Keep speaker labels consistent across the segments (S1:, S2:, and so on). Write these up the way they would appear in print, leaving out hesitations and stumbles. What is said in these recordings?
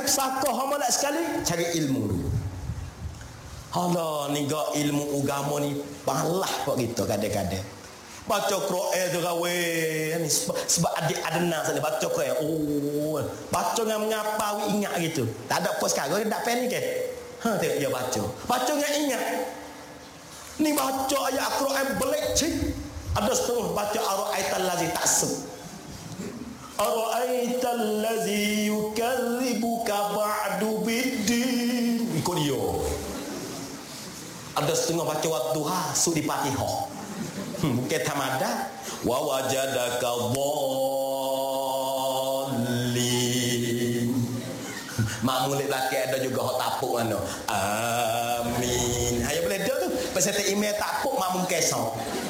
S1: pesaka hama nak sekali cari ilmu dulu. Hala ni gak ilmu agama ni balah kok kita kadang-kadang. Baca Quran tu gawe ni sebab adik adena sana baca Quran. Oh, baca ngapa ingat gitu. Tak ada pos sekarang tak pen ni ke? Ha tengok dia baca. Baca dengan ingat. Ni baca ayat Quran belik cik. Ada setengah baca ara'aital ladzi ta'sub. Ara'aital ladzi yukadzibuka ba'du biddin. Ikut dia. Ada setengah baca wadduha su di Fatihah. Bukan tamada. Wa wajadaka dhallin. Mak mulik belakang ada juga hok tapuk mana. Amin. Ayo boleh dia tu. Pasal tak email tapuk mak mungkin kesong.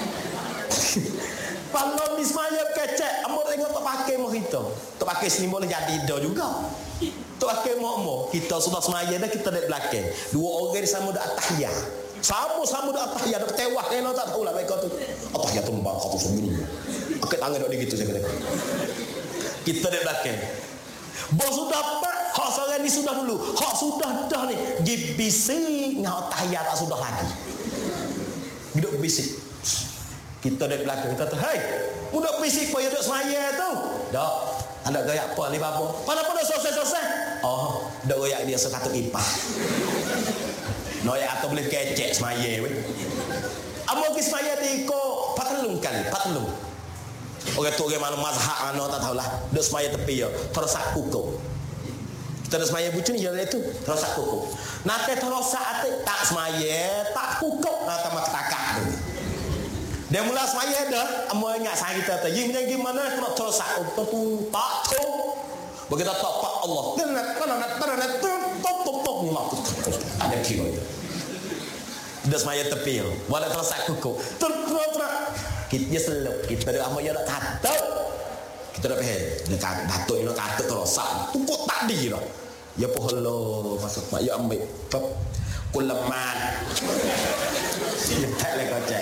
S1: Kalau mismaya kecek, amor tengok tak pakai mo kita. Tak pakai sini boleh jadi dah juga. Tak pakai mo kita sudah semaya dah kita dek belakang. Dua orang sama dak tahiyat. Sama-sama dak tahiyat dak tewah kena tak tahulah mereka tu. Tahiyat tu mbak kau tu sembunyi. Pakai tangan dak gitu saya kata. Kita dek belakang. Bos sudah dapat, hak seorang ni sudah dulu. Hak sudah dah ni. Gibisi ngau tahiyat tak sudah lagi. Duduk bisik. Kita dek belakang kita tu, "Hei, budak bisik apa duduk semaya tu?" Dak, ada gaya apa ni bapa? Pada selesai. Oh, dak gaya dia satu ipah. Noyak atau boleh kecek semaya weh. Amo ki semaya tiko patlung kali, patlung. Orang tu orang mana mazhab mana tak tahulah. Duk semaya tepi ya, terosak kuku. Kita dak semaya bucun ya itu, terosak kuku. Nak terosak ate tak semaya, tak kuku nak mak takak tu. Dia mula semaya dah, amo ingat sang kita tu. Yin yang gimana kalau terosak tu tak tu. Begitu tak pak Allah. Kena top ni mak ada kilo itu. Dah semaya tepil, wala terosak kuku. Terus kita selok, kita dah amo ya nak katuk. Kita dah peh, nak katuk nak katuk terosak. Tukuk tak di dah. Ya poholo masuk mak ya ambil. Kulaman. Ya tak lagi kocak.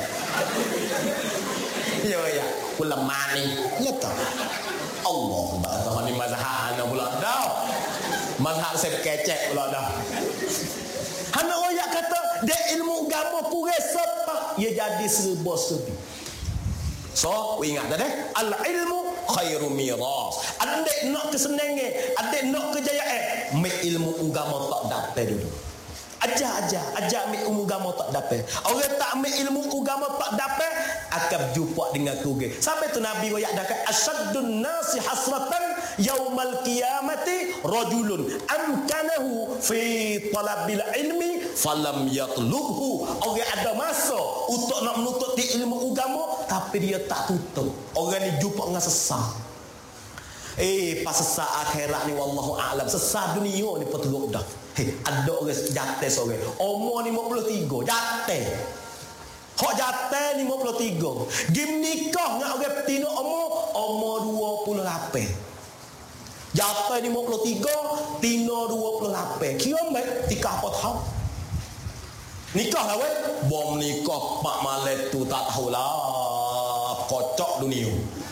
S1: Ya kulaman ni. Ya tak. Allah Taala ni mazhab ana pula dah. Mazhab saya kecek pula dah. Hana royak kata dia ilmu agama kurang sepak ia jadi serba serbi. So, ingat dah al ilmu khairu miras. Adik nak kesenangan, adik nak kejayaan, mek ilmu agama tak dapat dulu. Ajar mek ilmu agama tak dapat. Orang tak mek ilmu agama tak dapat akan jumpa dengan kerugian. Sampai tu Nabi royak dah kata asyaddun nasi hasratan yaumal qiyamati rajulun amkanahu fi talabil ilmi falam yatlubhu. Orang ada masa untuk nak menuntut di ilmu agama tapi dia tak tutup. Orang ni jumpa dengan sesat. Pas sesat akhirat ni wallahu a'lam. Sesat dunia ni peteruk dah. Ada orang jatuh seorang. Umur 53 jatuh. Hak jatuh 53. Gim nikah dengan orang betina umur 28. Jatuh 53, tina 28. Kira baik tikah apa tahu. Nikah lah weh. Bom nikah pak malet tu tak tahulah. Kocok dunia.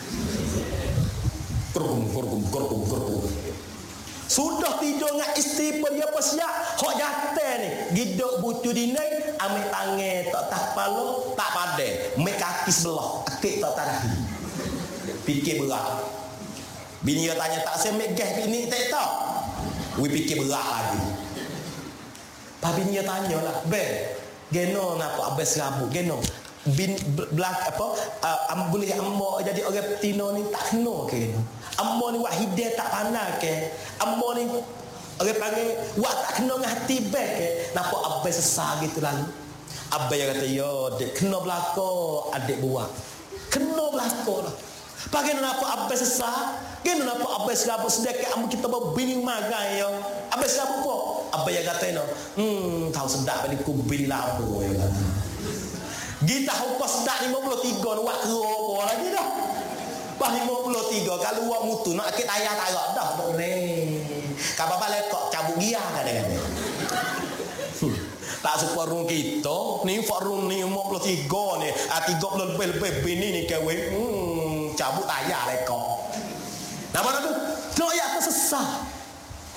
S1: Kurkum. Sudah tidur dengan isteri pun dia persiap. Hak jatuh ni. Giduk bucu dinai. Ambil tangan tak kepala. Tak padai. Ambil kaki sebelah. Akik tak tarahi. Fikir berat. Bini dia tanya tak saya ambil gas bini tak tahu. We fikir berat lagi. Pak bini dia tanya lah. Ben. Geno nak habis rabuk. Geno. Bin belak apa boleh ambo jadi orang betina ni tak kena ke geno. Ambo ni wak hidayah tak pandai ke. Ambo ni orang panggil wak tak kena dengan hati baik ke. Nampak abai sesar gitu lalu. Abai yang kata yo dek kena belaka adik buat. Kena belaka lah. Pagi nampak abai sesar. Geno nampak abai serabut sedekah ambo kita berbini magai yo. Abai serabut apa? Abai yang kata no. Tahu sedap ni ku bini labu yo kata. Kita hukas dak 53 buat kero lagi dah. Pas 53 kalau buat mutu nak akit ayah tarak dah dak ni. Ka bapa lekok cabut gia kadang-kadang. Tak separuh kita ni forum ni 53 ni 30 lebih bini ni kawe. Cabut ayah lekok. Nama tu? Nak ya sesat.